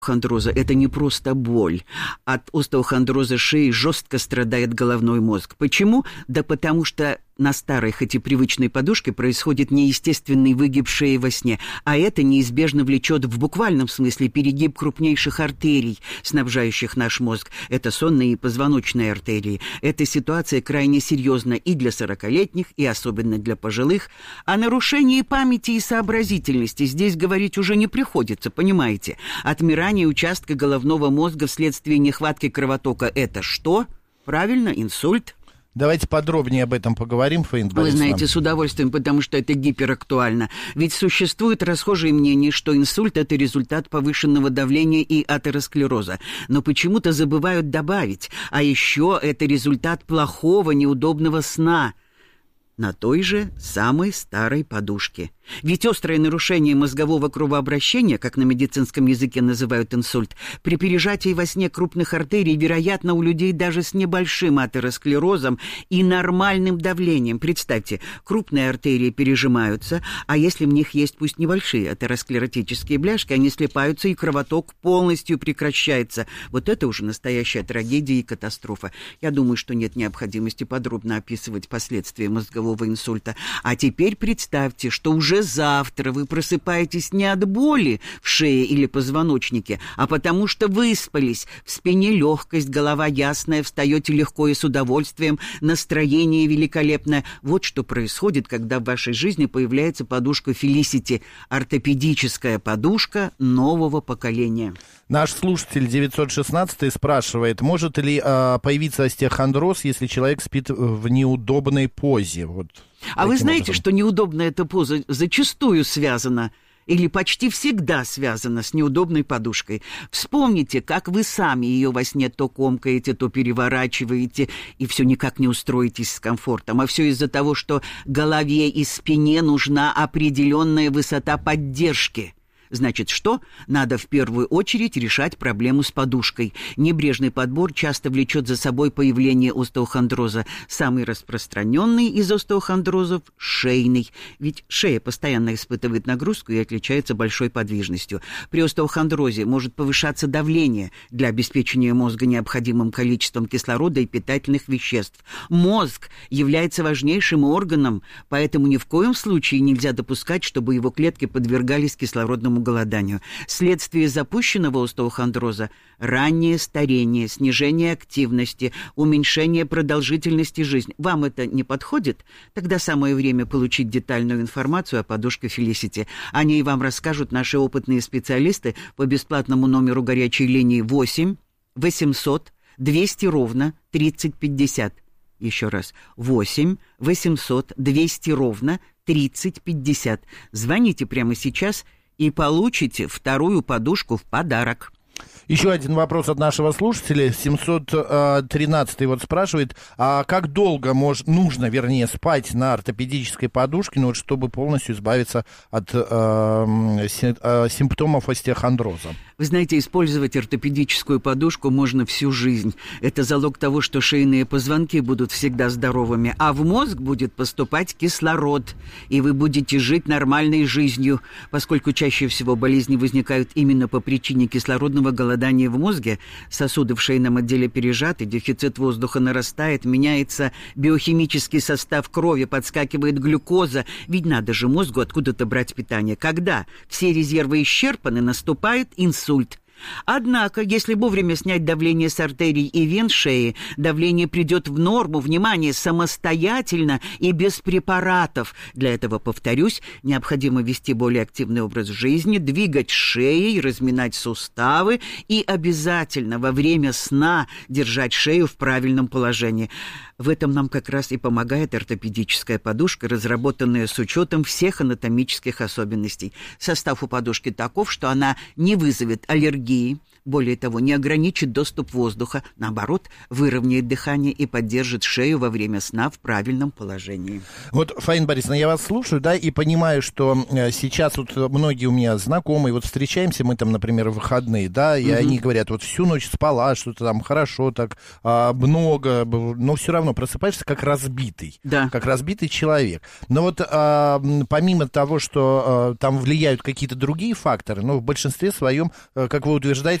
Остеохондроза – это не просто боль. От остеохондроза шеи жестко страдает головной мозг. Почему? Да потому что на старой, хоть и привычной подушке происходит неестественный выгиб шеи во сне, а это неизбежно влечет в буквальном смысле перегиб крупнейших артерий, снабжающих наш мозг. Это сонные и позвоночные артерии. Эта ситуация крайне серьезна и для 40-летних, и особенно для пожилых. О нарушении памяти и сообразительности здесь говорить уже не приходится, понимаете? Отмирание участка головного мозга вследствие нехватки кровотока – это что? Правильно, инсульт. Давайте подробнее об этом поговорим, Фаина Борисовна. Вы знаете, с удовольствием, потому что это гиперактуально. Ведь существует расхожее мнение, что инсульт – это результат повышенного давления и атеросклероза. Но почему-то забывают добавить. А еще это результат плохого, неудобного сна на той же самой старой подушке. Ведь острое нарушение мозгового кровообращения, как на медицинском языке называют инсульт, при пережатии во сне крупных артерий, вероятно, у людей даже с небольшим атеросклерозом и нормальным давлением. Представьте, крупные артерии пережимаются, а если в них есть пусть небольшие атеросклеротические бляшки, они слипаются, и кровоток полностью прекращается. Вот это уже настоящая трагедия и катастрофа. Я думаю, что нет необходимости подробно описывать последствия мозгового инсульта. А теперь представьте, что уже завтра вы просыпаетесь не от боли в шее или позвоночнике, а потому что выспались, в спине легкость, голова ясная, встаете легко и с удовольствием, настроение великолепное. Вот что происходит, когда в вашей жизни появляется подушка Felicity, ортопедическая подушка нового поколения. Наш слушатель 916 спрашивает, может ли появиться остеохондроз, если человек спит в неудобной позе? Вот. А вы знаете, что неудобная эта поза зачастую связана или почти всегда связана с неудобной подушкой? Вспомните, как вы сами ее во сне то комкаете, то переворачиваете, и все никак не устроитесь с комфортом. А все из-за того, что голове и спине нужна определенная высота поддержки. Значит, что? Надо в первую очередь решать проблему с подушкой. Небрежный подбор часто влечет за собой появление остеохондроза. Самый распространенный из остеохондрозов – шейный. Ведь шея постоянно испытывает нагрузку и отличается большой подвижностью. При остеохондрозе может повышаться давление для обеспечения мозга необходимым количеством кислорода и питательных веществ. Мозг является важнейшим органом, поэтому ни в коем случае нельзя допускать, чтобы его клетки подвергались кислородному голоданию. Следствие запущенного остеохондроза – раннее старение, снижение активности, уменьшение продолжительности жизни. Вам это не подходит? Тогда самое время получить детальную информацию о подушке Felicity. О ней вам расскажут наши опытные специалисты по бесплатному номеру горячей линии 8 800 200 ровно 3050. Еще раз, 8 800 200 ровно 3050. Звоните прямо сейчас и получите вторую подушку в подарок. Еще один вопрос от нашего слушателя. 713 вот спрашивает, а как долго нужно спать на ортопедической подушке, чтобы полностью избавиться от симптомов остеохондроза? Вы знаете, использовать ортопедическую подушку можно всю жизнь. Это залог того, что шейные позвонки будут всегда здоровыми, а в мозг будет поступать кислород, и вы будете жить нормальной жизнью, поскольку чаще всего болезни возникают именно по причине кислородного голодания в мозге, сосуды в шейном отделе пережаты, дефицит воздуха нарастает, меняется биохимический состав крови, подскакивает глюкоза, ведь надо же мозгу откуда-то брать питание. Когда все резервы исчерпаны, наступает инсульт. Однако, если вовремя снять давление с артерий и вен шеи, давление придет в норму, внимание, самостоятельно и без препаратов. Для этого, повторюсь, необходимо вести более активный образ жизни, двигать шеей, разминать суставы и обязательно во время сна держать шею в правильном положении. В этом нам как раз и помогает ортопедическая подушка, разработанная с учетом всех анатомических особенностей. Состав у подушки таков, что она не вызовет аллергии, более того, не ограничит доступ воздуха, наоборот, выровняет дыхание и поддержит шею во время сна в правильном положении. Вот, Фаина Борисовна, я вас слушаю, да, и понимаю, что сейчас вот многие у меня знакомые, вот встречаемся мы там, например, в выходные, да, и они говорят, вот всю ночь спала, что-то там хорошо, так много, но все равно равно просыпаешься как разбитый. Да. Как разбитый человек. Но вот помимо того, что там влияют какие-то другие факторы, но в большинстве своем, как вы утверждаете,